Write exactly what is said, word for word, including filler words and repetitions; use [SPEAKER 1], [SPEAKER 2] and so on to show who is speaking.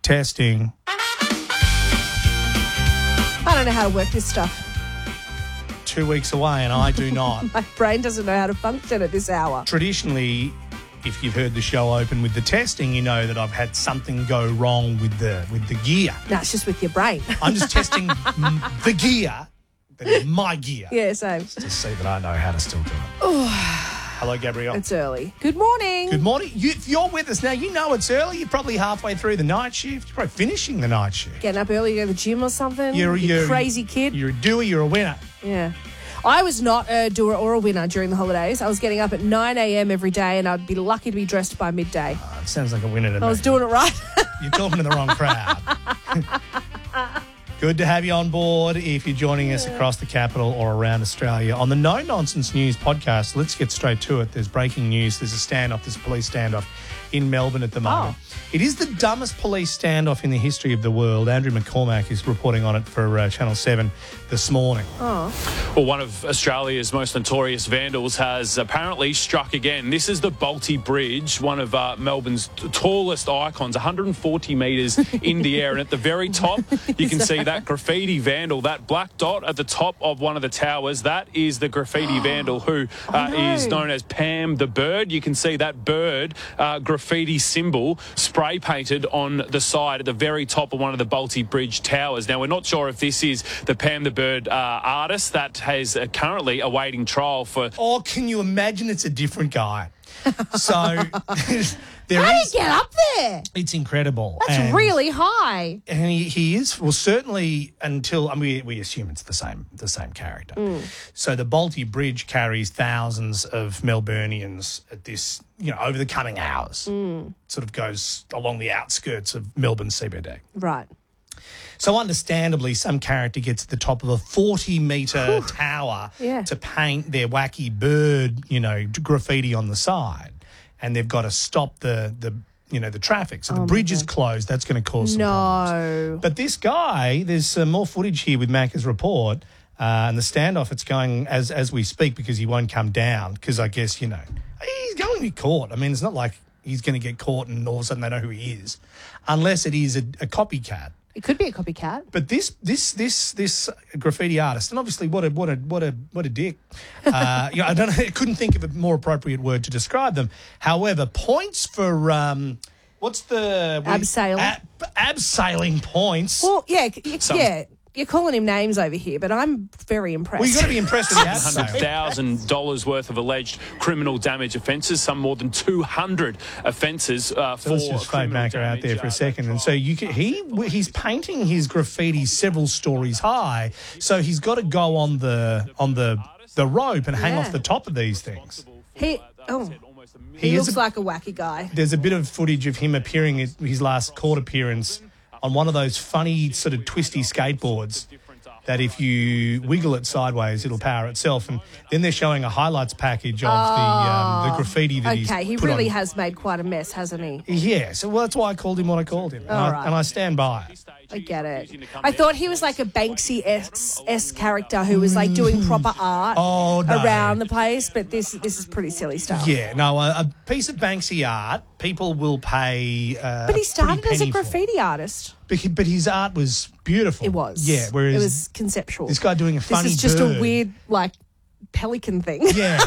[SPEAKER 1] Testing.
[SPEAKER 2] I don't know how to work this stuff.
[SPEAKER 1] Two weeks away, and I do not.
[SPEAKER 2] My brain doesn't know how to function at this hour.
[SPEAKER 1] Traditionally, if you've heard the show open with the testing, you know that I've had something go wrong with the with the gear.
[SPEAKER 2] No, it's just with your brain.
[SPEAKER 1] I'm just testing m- the gear, that is my gear,
[SPEAKER 2] Yeah, same.
[SPEAKER 1] to see that I know how to still do it. Hello, Gabrielle.
[SPEAKER 2] It's early. Good morning.
[SPEAKER 1] Good morning. You, if you're with us now, you know it's early. You're probably halfway through the night shift. You're probably finishing the night shift.
[SPEAKER 2] Getting up early to go to the gym or something.
[SPEAKER 1] You're,
[SPEAKER 2] you
[SPEAKER 1] you're
[SPEAKER 2] crazy kid.
[SPEAKER 1] You're a doer. You're a winner.
[SPEAKER 2] Yeah. I was not a doer or a winner during the holidays. I was getting up at nine a.m. every day, and I'd be lucky to be dressed by midday.
[SPEAKER 1] Oh, it sounds like a winner to me.
[SPEAKER 2] I was doing it right.
[SPEAKER 1] You're talking to the wrong crowd. Good to have you on board if you're joining us across the capital or around Australia. On the No Nonsense News podcast, let's get straight to it. There's breaking news. There's a standoff. There's a police standoff in Melbourne at the moment.
[SPEAKER 2] Oh.
[SPEAKER 1] It is the dumbest police standoff in the history of the world. Andrew McCormack is reporting on it for uh, Channel seven this morning.
[SPEAKER 2] Oh.
[SPEAKER 3] Well, one of Australia's most notorious vandals has apparently struck again. This is the Balti Bridge, one of uh, Melbourne's t- tallest icons, one hundred forty metres in the air. And at the very top, you can see that graffiti vandal, that black dot at the top of one of the towers. That is the graffiti vandal who uh,
[SPEAKER 2] Oh, no.
[SPEAKER 3] is known as Pam the Bird. You can see that bird uh, graffiti symbol spray painted on the side at the very top of one of the Balti Bridge towers. Now, we're not sure if this is the Pam the Bird uh, artist that has uh, currently awaiting trial for...
[SPEAKER 1] Or can you imagine it's a different guy? So there
[SPEAKER 2] How do you
[SPEAKER 1] is...
[SPEAKER 2] get up there?
[SPEAKER 1] It's incredible.
[SPEAKER 2] That's
[SPEAKER 1] And-
[SPEAKER 2] really high.
[SPEAKER 1] And he, he is, well, certainly until, I mean, we, we assume it's the same the same character. So the Balti Bridge carries thousands of Melburnians at this, you know, over the coming hours. Sort of goes along the outskirts of Melbourne C B D.
[SPEAKER 2] Right.
[SPEAKER 1] So understandably, some character gets at the top of a forty metre tower
[SPEAKER 2] Yeah.
[SPEAKER 1] to paint their wacky bird, you know, graffiti on the side. And they've got to stop the, the you know, the traffic. So the bridge is closed. That's going to cause some problems.
[SPEAKER 2] No.
[SPEAKER 1] But this guy, there's uh, more footage here with Macca's report, uh, and the standoff, it's going as as we speak because he won't come down because I guess, you know, he's going to be caught. I mean, it's not like he's going to get caught and all of a sudden they know who he is, unless it is a, a copycat.
[SPEAKER 2] It could be a copycat.
[SPEAKER 1] But this this this this graffiti artist, and obviously what a what a what a what a dick. Uh, you know, I don't know. I couldn't think of a more appropriate word to describe them. However, points for um, what's the
[SPEAKER 2] Abseiling.
[SPEAKER 1] Ab, abseiling points.
[SPEAKER 2] Well, yeah, y-
[SPEAKER 3] Some-
[SPEAKER 2] yeah. You're calling him names over here, but I'm very impressed.
[SPEAKER 1] Well, you got to be impressed with the
[SPEAKER 3] one hundred
[SPEAKER 1] abseil.
[SPEAKER 3] thousand dollars worth of alleged criminal damage offences, some more than two hundred offences uh,
[SPEAKER 1] So
[SPEAKER 3] for
[SPEAKER 1] let's just fade
[SPEAKER 3] criminal
[SPEAKER 1] Macca out there
[SPEAKER 3] damage,
[SPEAKER 1] for
[SPEAKER 3] uh,
[SPEAKER 1] a second. And so you can, he he's painting his graffiti several stories high, so he's got to go on the on the the rope and hang
[SPEAKER 2] Yeah.
[SPEAKER 1] off the top of these things.
[SPEAKER 2] He, oh,
[SPEAKER 1] He,
[SPEAKER 2] he
[SPEAKER 1] is
[SPEAKER 2] looks
[SPEAKER 1] a-
[SPEAKER 2] like a wacky guy.
[SPEAKER 1] There's a bit of footage of him appearing at his last court appearance on one of those funny sort of twisty skateboards that if you wiggle it sideways, it'll power itself. And then they're showing a highlights package of the um, the graffiti that he's
[SPEAKER 2] Okay, he
[SPEAKER 1] put
[SPEAKER 2] really
[SPEAKER 1] on.
[SPEAKER 2] has made quite a mess, hasn't he?
[SPEAKER 1] Yeah, so well, that's why I called him what I called him. And,
[SPEAKER 2] All
[SPEAKER 1] I,
[SPEAKER 2] right.
[SPEAKER 1] and I stand by it.
[SPEAKER 2] I get it. I thought he was like a Banksy-esque character who was like doing proper art
[SPEAKER 1] Oh, no.
[SPEAKER 2] around the place, but this this is pretty silly stuff.
[SPEAKER 1] Yeah, no, a, a piece of Banksy art, people will pay uh,
[SPEAKER 2] But he
[SPEAKER 1] a
[SPEAKER 2] started
[SPEAKER 1] pretty
[SPEAKER 2] as a
[SPEAKER 1] penny for.
[SPEAKER 2] graffiti artist.
[SPEAKER 1] But, he- but his art was beautiful.
[SPEAKER 2] It was.
[SPEAKER 1] Yeah, whereas
[SPEAKER 2] it was conceptual.
[SPEAKER 1] this guy doing a funny
[SPEAKER 2] This is just
[SPEAKER 1] bird.
[SPEAKER 2] a weird like pelican thing.
[SPEAKER 1] Yeah,